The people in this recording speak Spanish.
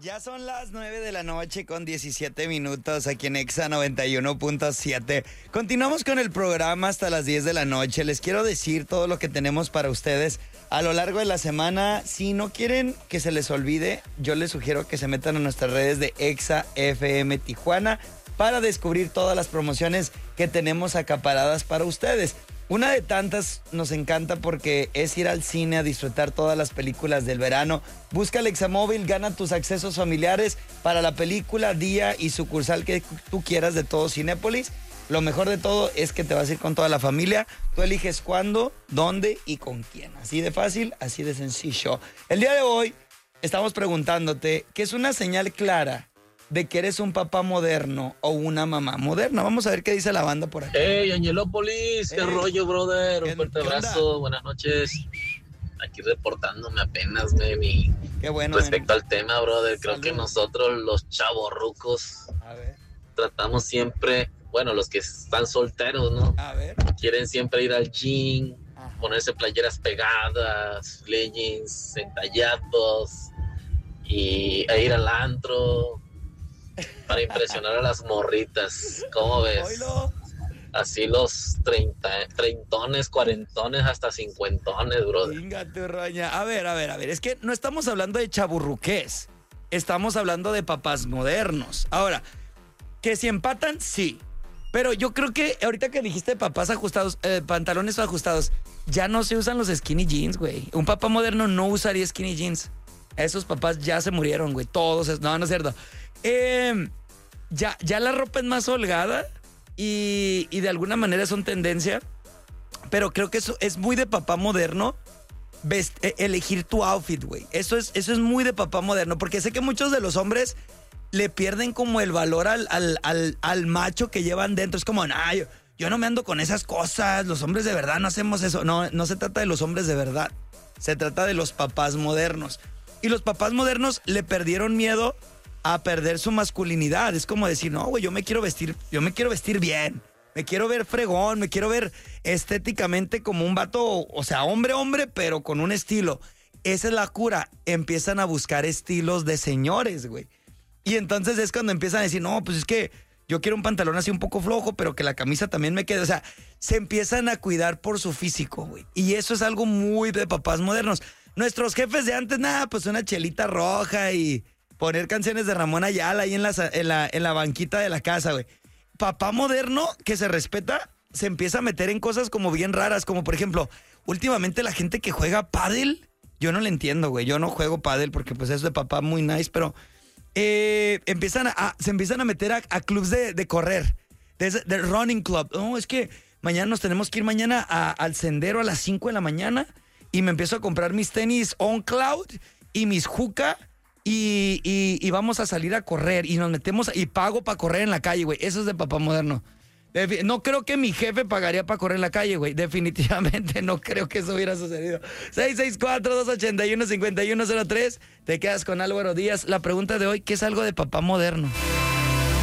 Ya son las 9 de la noche con 17 minutos aquí en Exa 91.7. Continuamos con el programa hasta las 10 de la noche. Les quiero decir todo lo que tenemos para ustedes a lo largo de la semana. Si no quieren que se les olvide, yo les sugiero que se metan a nuestras redes de Exa FM Tijuana para descubrir todas las promociones que tenemos acaparadas para ustedes. Una de tantas nos encanta porque es ir al cine a disfrutar todas las películas del verano. Busca el Examóvil, gana tus accesos familiares para la película, día y sucursal que tú quieras de todo Cinépolis. Lo mejor de todo es que te vas a ir con toda la familia. Tú eliges cuándo, dónde y con quién. Así de fácil, así de sencillo. El día de hoy estamos preguntándote qué es una señal clara de que eres un papá moderno o una mamá moderna. Vamos a ver qué dice la banda por aquí. Hey, Angelópolis, qué rollo, brother. Un fuerte ¿qué onda? abrazo, buenas noches. Aquí reportándome apenas, baby. Qué bueno. Respecto al tema, brother, creo Salud. que nosotros, los chavorrucos, A ver, tratamos siempre, bueno, los que están solteros, ¿no? a ver. Quieren siempre ir al gym, Ajá. ponerse playeras pegadas, leggings entallados e ir al antro para impresionar a las morritas. ¿Cómo ves? Oilo. Así los treintones, cuarentones, hasta cincuentones, brother. Venga, tu roña. A ver. Es que no estamos hablando de chaburruqués. Estamos hablando de papás modernos. Ahora, que si empatan, sí. Pero yo creo que ahorita que dijiste papás ajustados, pantalones ajustados, ya no se usan los skinny jeans, güey. Un papá moderno no usaría skinny jeans. Esos papás ya se murieron, güey. Todos. No es cierto. Ya la ropa es más holgada y de alguna manera son tendencia. Pero creo que eso es muy de papá moderno. Elegir tu outfit, güey. Eso es muy de papá moderno. Porque sé que muchos de los hombres le pierden como el valor al macho que llevan dentro. Es como, nah, yo no me ando con esas cosas. Los hombres de verdad no hacemos eso. No se trata de los hombres de verdad. Se trata de los papás modernos. Y los papás modernos le perdieron miedo a perder su masculinidad. Es como decir, no, güey, yo me quiero vestir bien. Me quiero ver fregón, me quiero ver estéticamente como un vato, o sea, hombre, pero con un estilo. Esa es la cura. Empiezan a buscar estilos de señores, güey. Y entonces es cuando empiezan a decir, no, pues es que yo quiero un pantalón así un poco flojo, pero que la camisa también me quede. O sea, se empiezan a cuidar por su físico, güey. Y eso es algo muy de papás modernos. Nuestros jefes de antes, nada, pues una chelita roja y poner canciones de Ramón Ayala ahí en la banquita de la casa, güey. Papá moderno que se respeta se empieza a meter en cosas como bien raras, como por ejemplo, últimamente la gente que juega pádel, yo no le entiendo, güey. Yo no juego pádel porque pues es de papá muy nice, pero se empiezan a meter a clubs de correr, de running club. No, es que mañana nos tenemos que ir mañana al sendero a las 5 de la mañana y me empiezo a comprar mis tenis On Cloud y mis Hoka y vamos a salir a correr y nos metemos y pago para correr en la calle, güey. Eso es de papá moderno. No creo que mi jefe pagaría para correr en la calle, güey. Definitivamente no creo que eso hubiera sucedido. 664-281-5103. Te quedas con Álvaro Díaz. La pregunta de hoy, ¿qué es algo de papá moderno?